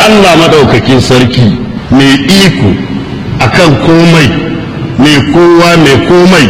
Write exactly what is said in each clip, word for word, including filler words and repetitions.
Allah madaukakin sarki mai iko akan komai, mai kowa mai komai,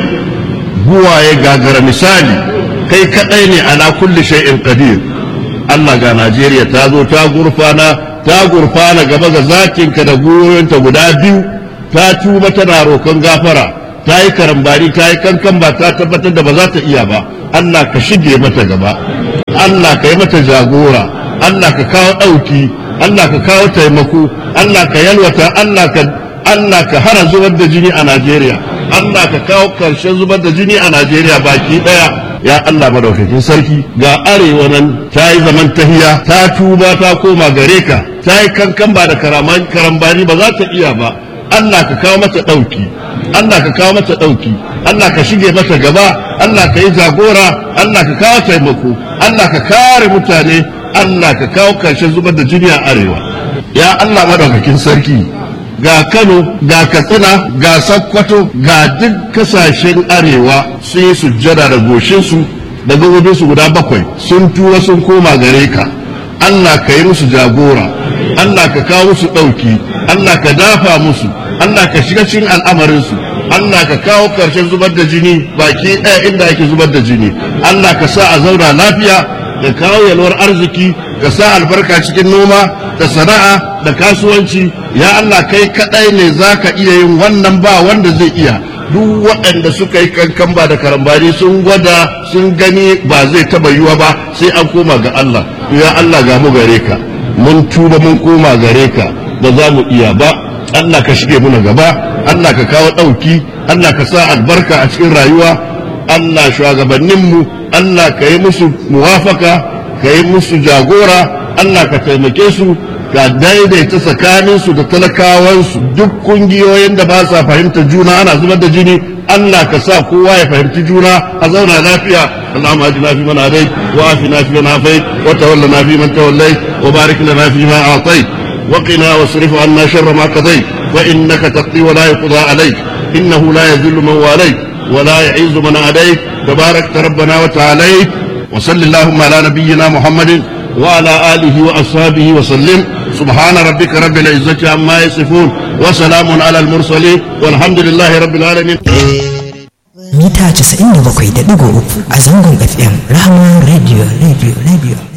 buwaye gagara misali, kai kadai ne ala kulli shay'in qadir. Allah ga Najeriya ta zo ta gurfana ta gurfana gaba ga zakinka da goyonta guda biyu, ta tuba tana roƙon gafara, ta yi karambari ta yi kankan ba ta tabbatar da ba za ta iya ba. Allah ka shige mata gaba, Allah ka yi mata jagora, Allah ka kawo ɗauki, Allah ka kawo taimako, Allah ka yalwata, Allah ka Allah ka hana zubar da jini a Najeriya, Allah ka kawo karshen zubar da jini a Najeriya baki daya. Ya Allah madaukakin sarki, ga arewa nan ta yi zaman tahiya, ta tuba ta koma gare ka, ta yi kankan ba da karambani ba za ta iya ba. Allah ka kawo mata ɗauki, Allah ka kawo mata ɗauki, Allah ka shige mata gaba, Allah ka yi jagora, Allah ka kawo taimako, Allah ka kare mutane, Allah ka kawo karshen zubar da jini a arewa. Ya Allah madaukakin sarki, ga Kano, ga Katsina, ga Sokoto, ga duk kasashen arewa sun yi sujjada da goshinsu da gabobinsu guda bakwai, sun tura sun koma gare ka. Allah ka yi musu jagora, Allah ka kawo musu ɗauki, Allah ka dafa musu, Allah ka shiga cikin al'amarinsu, Allah ka kawo ƙarshen zubar da jini baki ɗaya inda ake zubar da jini, Allah ka sa a zauna lafiya, da kawo yalwar arziki, ka sa albarka cikin noma da sana'a da kasuwanci. Ya Allah kai kadai ne zaka iya yin wannan, ba wanda zai iya. Duk waɗanda suka yi kankan ba da karambani sun gwada sun gani ba zai taba yiwa ba, sai an koma ga Allah. Ya Allah ga mu gare ka, mun tuba mun koma gare ka, ba za mu iya ba. Allah ka shige muna gaba, Allah ka kawo ɗauki, Allah ka sa albarka a cikin rayuwa. Allah shugabanninmu, Allah ka yi musu muwafaka, ka yi musu jagora, Allah ka taimake su, ka daidaita tsakaninsu da talakawansu. Duk kungiyoyin da ba sa fahimta juna ana zubar da jini, Allah ka sa kowa ya fahimci juna a zauna lafiya. Allahumma ajina fi man hadait wa afina fi man afait wa tawallana fi man tawallait wa barik lana fi ma a'tait wa qina wasrif 'anna sharra ma qadait wa innaka taqdi wa la yuqda alayk innahu la yadhillu man walayt wa la yu'izzu man adayt tabarakta rabbana wa ta'ala. wa sallallahu ala nabiyyina Muhammadin وعلى آله وأصحابه وسلم. سبحان ربك رب العزة عما يصفون وسلام على المرسلين والحمد لله رب العالمين. mita casa'in da bakwai da ɗigo uku a zangon F M Rahama Radio Radio Radio.